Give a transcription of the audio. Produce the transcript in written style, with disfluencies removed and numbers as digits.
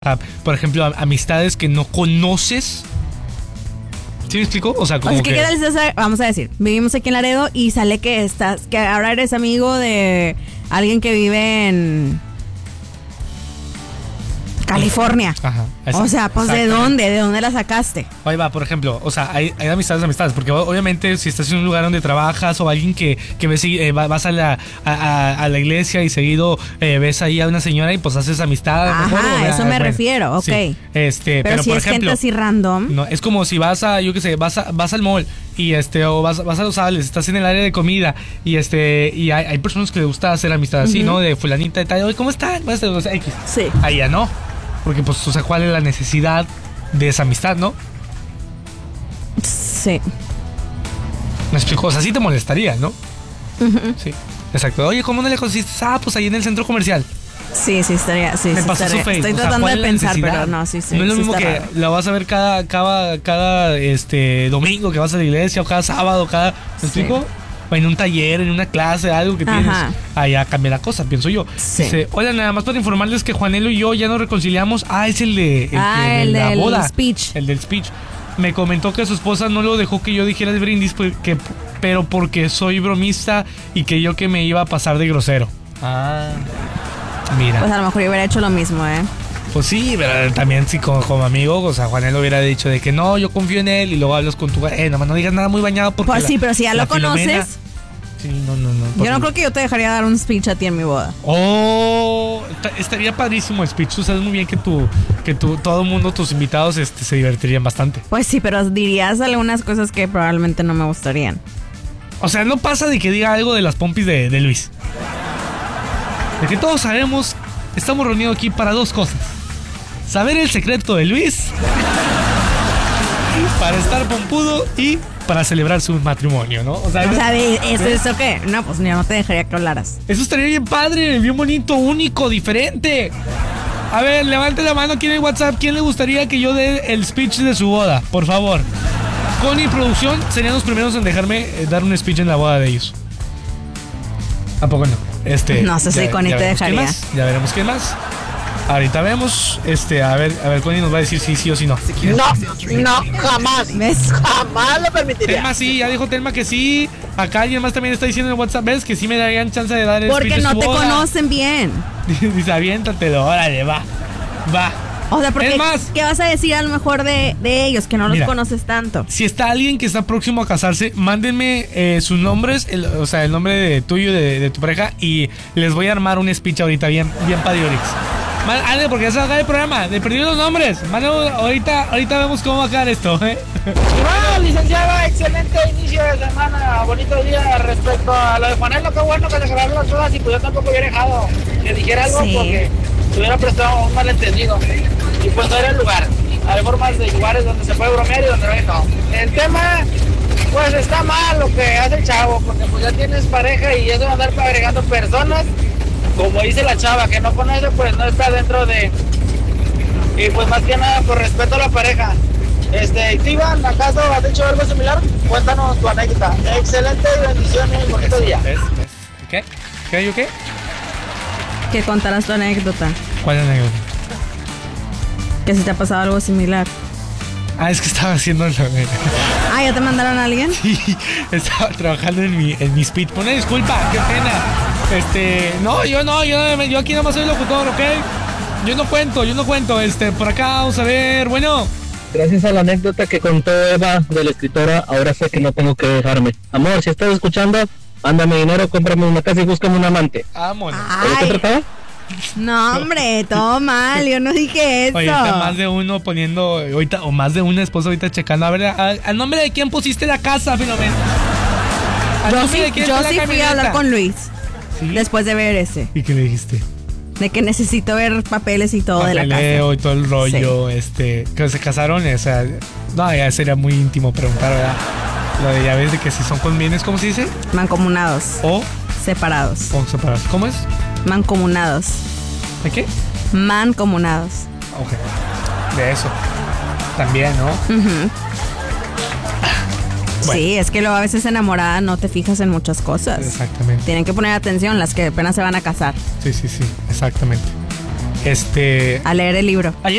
por ejemplo, amistades que no conoces. ¿Sí me explico? O sea, como ¿qué tal si vamos a decir, vivimos aquí en Laredo y sale que ahora eres amigo de alguien que vive en California? Ajá. O sea, pues ¿de dónde? ¿De dónde la sacaste? Ahí va, por ejemplo, o sea, hay amistades, porque obviamente si estás en un lugar donde trabajas o alguien que ves, vas a la iglesia y seguido ves ahí a una señora y pues haces amistad. Ajá, mejor, eso me refiero, ok. Sí. Pero si por es ejemplo, gente así random. No, es como si vas a, yo qué sé, vas al mall y o vas a Los Ángeles, estás en el área de comida y y hay personas que les gusta hacer amistad así, ¿no? De fulanita y tal, oye, ¿cómo están? Pues, X. Sí. Ahí ya no. Porque, pues, o sea, ¿cuál es la necesidad de esa amistad, no? Sí. Me explico, o sea, sí te molestaría, ¿no? Sí, exacto. Oye, ¿cómo no le consiste? Pues ahí en el centro comercial. Sí, estaría. Sí, me pasó su face. Estoy tratando de pensar, pero no, sí. No es lo mismo que la vas a ver cada domingo que vas a la iglesia o cada sábado, ¿me explico? O en un taller, en una clase, algo que tienes. Allá cambia la cosa, pienso yo. Sí. Dice, hola, nada más para informarles que Juanelo y yo ya nos reconciliamos. Es el de la boda. Speech. El del speech. Me comentó que su esposa no lo dejó que yo dijera el brindis, pero porque soy bromista y que yo que me iba a pasar de grosero. Mira. Pues a lo mejor yo hubiera hecho lo mismo, Pues sí, pero también sí, como amigo, o sea, Juanelo hubiera dicho de que no, yo confío en él y luego hablas con tu... nomás no digas nada muy bañado porque... Pues sí, pero si ya lo conoces... Sí, no. Yo no creo que yo te dejaría dar un speech a ti en mi boda. Estaría padrísimo el speech. Tú sabes muy bien que todo el mundo, tus invitados, se divertirían bastante. Pues sí, pero dirías algunas cosas que probablemente no me gustarían. O sea, no pasa de que diga algo de las pompis de Luis. De que todos sabemos, estamos reunidos aquí para dos cosas: saber el secreto de Luis, para estar pompudo y para celebrar su matrimonio, ¿no? O sea, ¿eso qué? No, pues yo no te dejaría que hablaras. Eso estaría bien padre, bien bonito, único, diferente. A ver, levante la mano aquí en el WhatsApp. ¿Quién le gustaría que yo dé el speech de su boda? Por favor. Connie y producción serían los primeros en dejarme dar un speech en la boda de ellos. ¿A poco no? No sé si Connie te dejaría. Ya veremos quién más. Ahorita vemos, a ver, Connie nos va a decir sí o si no. No, jamás. ¿Ves? Jamás lo permitiría. Telma sí, ya dijo Telma que sí. Acá alguien más también está diciendo en WhatsApp, ¿ves? Que sí me darían chance de dar el speech de su boda. Porque no te conocen bien. Dice, aviéntatelo, órale, va. O sea, porque más, ¿qué vas a decir a lo mejor de ellos que no los conoces tanto? Si está alguien que está próximo a casarse, mándenme sus nombres, el nombre de tuyo y de tu pareja, y les voy a armar un speech ahorita bien Padriorix. Ale, porque ya se va a acabar el programa. De perdido los nombres. Mano, ahorita vemos cómo va a quedar esto, Y bueno, licenciada, excelente inicio de semana. Bonito día respecto a lo de Juanelo. Qué bueno que se grabaron las cosas y pues yo tampoco hubiera dejado que dijera algo porque se hubiera prestado un malentendido. Y pues no era el lugar. Hay formas de lugares donde se puede bromear y donde no. El tema, pues está mal lo que hace el chavo, porque pues ya tienes pareja y eso de andar agregando personas. Como dice la chava, que no conoce, pues no está dentro de... Y pues más que nada, por respeto a la pareja. Iván, ¿acaso has hecho algo similar? Cuéntanos tu anécdota. Excelente y bendiciones, bonito día. ¿Qué? ¿Qué? Que contarás tu anécdota. ¿Cuál anécdota? Que si te ha pasado algo similar. Es que estaba haciendo ¿ya te mandaron a alguien? Sí, estaba trabajando en mi speech. Una disculpa, qué pena. Yo aquí nada más soy locutor, ¿ok? Yo no cuento. Por acá vamos a ver, bueno. Gracias a la anécdota que contó Eva de la escritora, ahora sé que no tengo que dejarme. Amor, si estás escuchando, mándame dinero, cómprame una casa y búscame un amante. Vámonos. ¿De qué trataba? No, hombre, todo mal, yo no dije eso. Oye, está más de uno poniendo ahorita, o más de una esposa ahorita checando. A ver, ¿al nombre de quién pusiste la casa, Filomena? Yo sí fui a hablar con Luis. ¿Sí? Después de ver ese. ¿Y qué le dijiste? De que necesito ver papeles y todo de la casa. Y todo el rollo, que se casaron, o sea, no, ya sería muy íntimo preguntar, ¿verdad? Lo de ya ves de que si son con bienes, ¿cómo se dice? Mancomunados. O separados. ¿Cómo es? Mancomunados. ¿De qué? Mancomunados. Ok. De eso. También, ¿no? Uh-huh. Bueno. Sí, es que luego a veces enamorada no te fijas en muchas cosas. Exactamente. Tienen que poner atención las que apenas se van a casar. Sí, exactamente. A leer el libro. Ayer